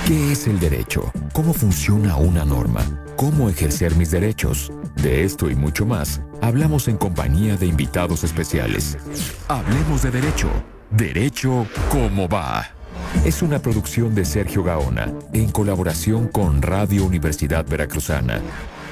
¿Qué es el derecho? ¿Cómo funciona una norma? ¿Cómo ejercer mis derechos? De esto y mucho más, hablamos en compañía de invitados especiales. Hablemos de Derecho. Derecho, ¿cómo va? Es una producción de Sergio Gaona, en colaboración con Radio Universidad Veracruzana.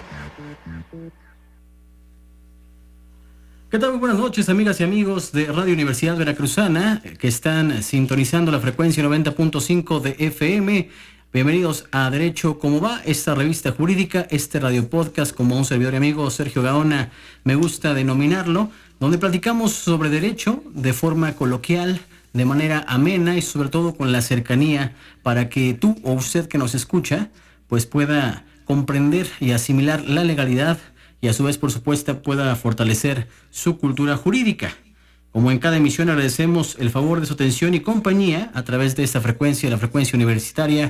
¿Qué tal? Muy buenas noches, amigas y amigos de Radio Universidad Veracruzana, que están sintonizando la frecuencia 90.5 de FM. Bienvenidos a Derecho, ¿cómo va? Esta revista jurídica, este radio podcast, como un servidor y amigo Sergio Gaona me gusta denominarlo, donde platicamos sobre derecho de forma coloquial, de manera amena y sobre todo con la cercanía para que tú o usted que nos escucha pues pueda comprender y asimilar la legalidad y a su vez, por supuesto, pueda fortalecer su cultura jurídica. Como en cada emisión, agradecemos el favor de su atención y compañía a través de esta frecuencia, la frecuencia universitaria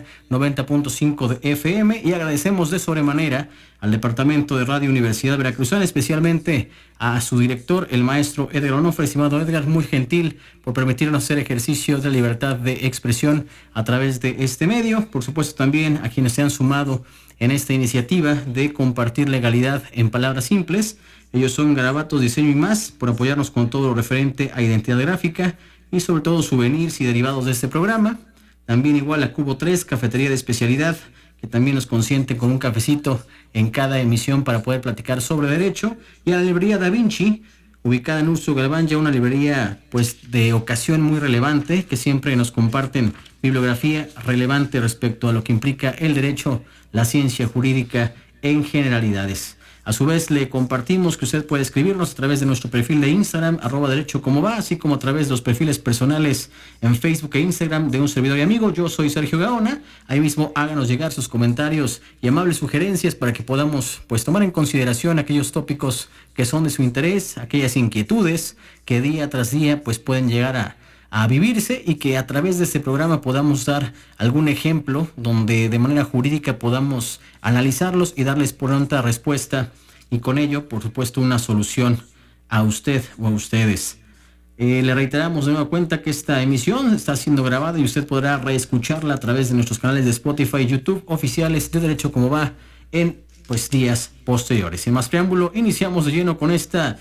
90.5 de FM, y agradecemos de sobremanera al Departamento de Radio Universidad Veracruzana, especialmente a su director, el maestro Edgar Onofre. Estimado Edgar, muy gentil por permitirnos hacer ejercicio de libertad de expresión a través de este medio. Por supuesto, también a quienes se han sumado en esta iniciativa de compartir legalidad en palabras simples. Ellos son Garabatos Diseño y Más, por apoyarnos con todo lo referente a identidad gráfica y sobre todo souvenirs y derivados de este programa. También igual a Cubo 3, cafetería de especialidad, que también nos consiente con un cafecito en cada emisión para poder platicar sobre derecho. Y a la librería Da Vinci, ubicada en Urso Galván, ya una librería pues de ocasión muy relevante, que siempre nos comparten bibliografía relevante respecto a lo que implica el derecho, la ciencia jurídica en generalidades. A su vez, le compartimos que usted puede escribirnos a través de nuestro perfil de Instagram, @derecho como va, así como a través de los perfiles personales en Facebook e Instagram de un servidor y amigo. Yo soy Sergio Gaona. Ahí mismo háganos llegar sus comentarios y amables sugerencias para que podamos pues tomar en consideración aquellos tópicos que son de su interés, aquellas inquietudes que día tras día pues pueden llegar a vivirse, y que a través de este programa podamos dar algún ejemplo donde de manera jurídica podamos analizarlos y darles pronta respuesta, y con ello, por supuesto, una solución a usted o a ustedes. Le reiteramos de nueva cuenta que esta emisión está siendo grabada y usted podrá reescucharla a través de nuestros canales de Spotify y YouTube oficiales de Derecho Como Va en pues días posteriores. Sin más preámbulo, iniciamos de lleno con esta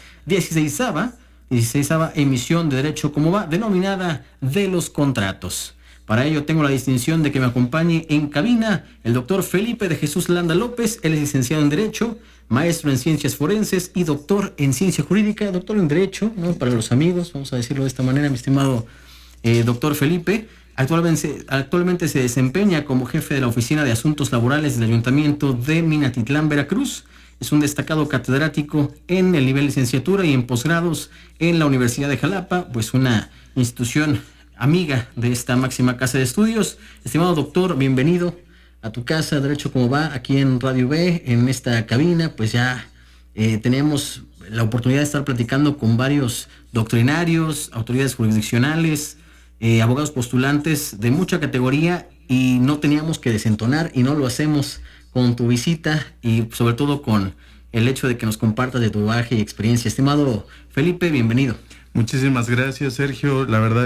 16ª emisión de Derecho Como Va, denominada de los contratos. Para ello tengo la distinción de que me acompañe en cabina el doctor Felipe de Jesús Landa López. Él es licenciado en Derecho, maestro en Ciencias Forenses y doctor en Ciencia Jurídica. Doctor en Derecho, ¿no? Para los amigos, vamos a decirlo de esta manera, mi estimado doctor Felipe. Actualmente se desempeña como jefe de la Oficina de Asuntos Laborales del Ayuntamiento de Minatitlán, Veracruz. Es un destacado catedrático en el nivel licenciatura y en posgrados en la Universidad de Jalapa, pues una institución amiga de esta máxima casa de estudios. Estimado doctor, bienvenido a tu casa, Derecho Como Va, aquí en Radio B, en esta cabina. Pues ya tenemos la oportunidad de estar platicando con varios doctrinarios, autoridades jurisdiccionales, abogados postulantes de mucha categoría, y no teníamos que desentonar, y no lo hacemos con tu visita y sobre todo con el hecho de que nos compartas de tu bagaje y experiencia. Estimado Felipe, bienvenido. Muchísimas gracias, Sergio. La verdad